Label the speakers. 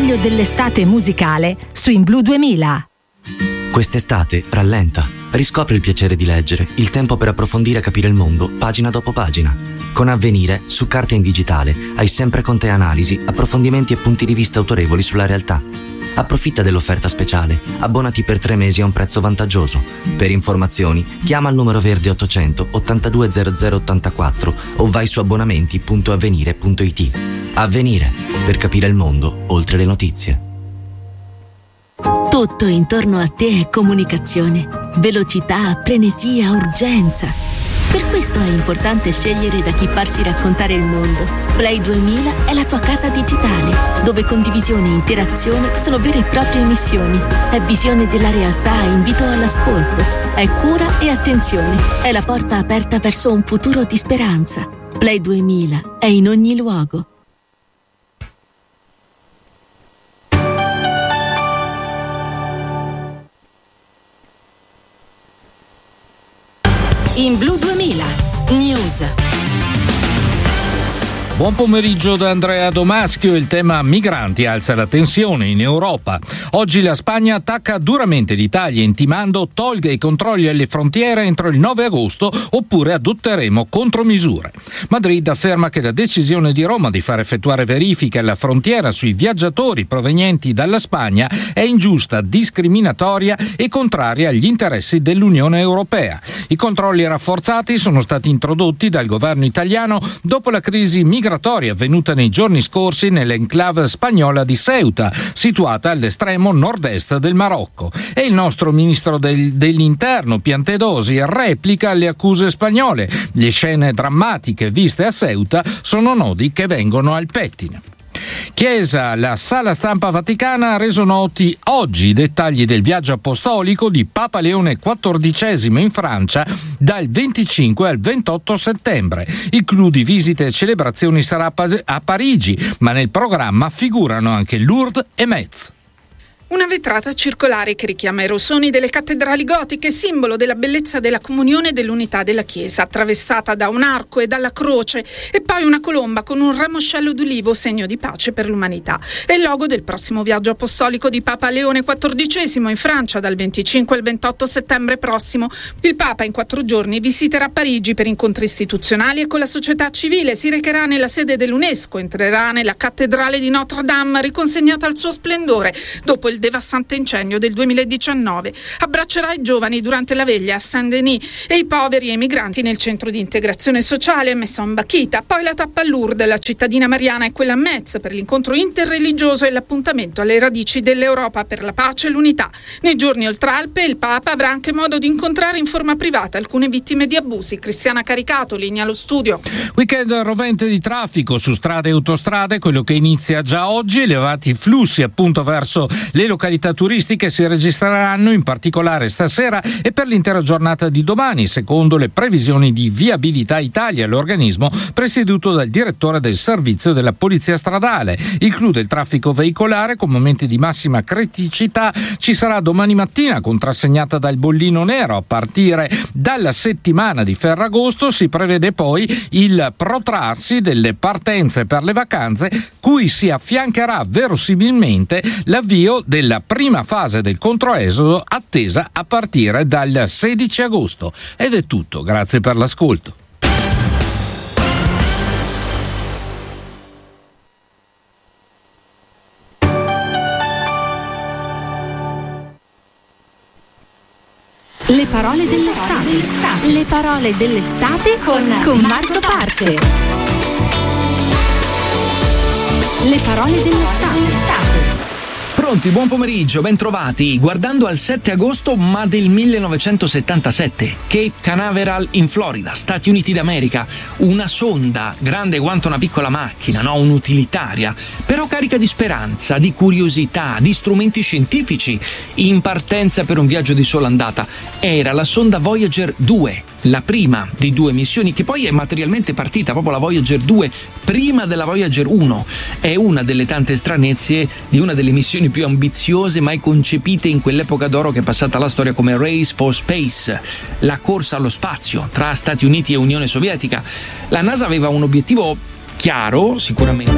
Speaker 1: meglio dell'estate musicale su In Blu 2000.
Speaker 2: Quest'estate rallenta, riscopri il piacere di leggere, il tempo per approfondire e capire il mondo, pagina dopo pagina. Con Avvenire, su carta in digitale, hai sempre con te analisi, approfondimenti e punti di vista autorevoli sulla realtà. Approfitta dell'offerta speciale, abbonati per 3 mesi a un prezzo vantaggioso. Per informazioni, chiama il numero verde 800 820084 o vai su abbonamenti.avvenire.it. Avvenire, per capire il mondo oltre le notizie.
Speaker 3: Tutto intorno a te è comunicazione, velocità, frenesia, urgenza. Per questo è importante scegliere da chi farsi raccontare il mondo. Play 2000 è la tua casa digitale, dove condivisione e interazione sono vere e proprie missioni. È visione della realtà e invito all'ascolto. È cura e attenzione. È la porta aperta verso un futuro di speranza. Play 2000 è in ogni luogo.
Speaker 1: In Blu 2000 News.
Speaker 4: Buon pomeriggio da Andrea Domaschio. Il tema migranti alza la tensione in Europa. Oggi la Spagna attacca duramente l'Italia intimando tolga i controlli alle frontiere entro il 9 agosto oppure adotteremo contromisure. Madrid afferma che la decisione di Roma di far effettuare verifiche alla frontiera sui viaggiatori provenienti dalla Spagna è ingiusta, discriminatoria e contraria agli interessi dell'Unione Europea. I controlli rafforzati sono stati introdotti dal governo italiano dopo la crisi migratoria avvenuta nei giorni scorsi nell'enclave spagnola di Ceuta, situata all'estremo nord-est del Marocco. E il nostro ministro dell'Interno, Piantedosi, replica alle accuse spagnole. Le scene drammatiche viste a Ceuta sono nodi che vengono al pettine. Chiesa, la Sala Stampa Vaticana ha reso noti oggi i dettagli del viaggio apostolico di Papa Leone XIV in Francia dal 25 al 28 settembre. Il clou di visite e celebrazioni sarà a Parigi, ma nel programma figurano anche Lourdes e Metz.
Speaker 5: Una vetrata circolare che richiama i rossoni delle cattedrali gotiche, simbolo della bellezza della comunione e dell'unità della Chiesa, attraversata da un arco e dalla croce, e poi una colomba con un ramoscello d'ulivo, segno di pace per l'umanità. È il logo del prossimo viaggio apostolico di Papa Leone XIV in Francia dal 25 al 28 settembre prossimo. Il Papa in 4 giorni visiterà Parigi per incontri istituzionali e con la società civile, si recherà nella sede dell'UNESCO, entrerà nella cattedrale di Notre Dame riconsegnata al suo splendore dopo il devastante incendio del 2019. Abbraccerà i giovani durante la veglia a Saint-Denis e i poveri e i migranti nel centro di integrazione sociale Maison Bakhita. Poi la tappa a Lourdes, la cittadina mariana, e quella a Metz per l'incontro interreligioso e l'appuntamento alle radici dell'Europa per la pace e l'unità. Nei giorni oltre Alpe il Papa avrà anche modo di incontrare in forma privata alcune vittime di abusi. Cristiana Caricato, linea allo studio.
Speaker 4: Weekend rovente di traffico su strade e autostrade, quello che inizia già oggi. Elevati flussi appunto verso le località turistiche si registreranno in particolare stasera e per l'intera giornata di domani, secondo le previsioni di Viabilità Italia, l'organismo presieduto dal direttore del servizio della Polizia Stradale. Il clou del traffico veicolare con momenti di massima criticità ci sarà domani mattina, contrassegnata dal bollino nero. A partire dalla settimana di Ferragosto si prevede poi il protrarsi delle partenze per le vacanze, cui si affiancherà verosimilmente l'avvio della prima fase del controesodo attesa a partire dal 16 agosto. Ed è tutto, grazie per l'ascolto.
Speaker 1: Le parole dell'estate. Le parole dell'estate con Marco Parce. Le parole dell'estate.
Speaker 6: Pronti, buon pomeriggio, ben trovati. Guardando al 7 agosto ma del 1977, Cape Canaveral in Florida, Stati Uniti d'America, una sonda grande quanto una piccola macchina, no? Un'utilitaria, però carica di speranza, di curiosità, di strumenti scientifici, in partenza per un viaggio di sola andata. Era la sonda Voyager 2, la prima di 2 missioni, che poi è materialmente partita, proprio la Voyager 2, prima della Voyager 1. È una delle tante stranezze di una delle missioni più ambiziose mai concepite in quell'epoca d'oro che è passata alla storia come Race for Space, la corsa allo spazio tra Stati Uniti e Unione Sovietica. La NASA aveva un obiettivo chiaro, sicuramente,